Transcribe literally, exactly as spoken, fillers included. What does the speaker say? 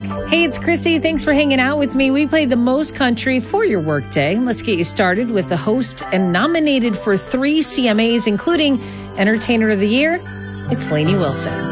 Hey, it's Chrissy. Thanks for hanging out with me. We play the most country for your workday. Let's get you started with the host and nominated for three C M As, including Entertainer of the Year. It's Lainey Wilson.